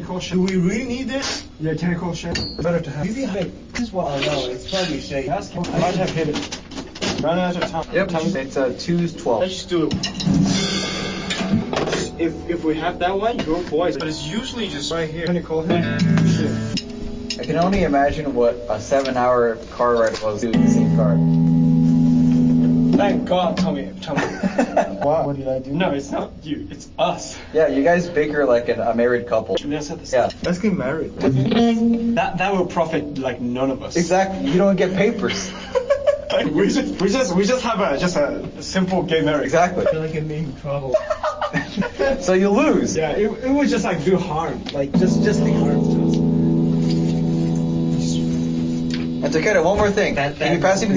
tentacle shell. Do we really need this? Yeah, tentacle shell. Better to have. This is what I know. It's probably shake. I might have hit it. Run out of time. Yep, it's 2's12. Let's just do it. If we have that one, go for it. But it's usually just right here. Tentacle here. Shit. I can only imagine what a 7-hour car ride was doing the same car. Thank God, tell me. What did I do? No, it's not you, it's us. Yeah, you guys bicker like a married couple. Let's let's get married. That will profit like none of us. Exactly. You don't get papers. Like we just have a simple gay marriage. Exactly. I feel like I'm in trouble. So you lose. Yeah, it would just like do harm. Like just the harm to us. And Takeda, one more thing. Can you pass me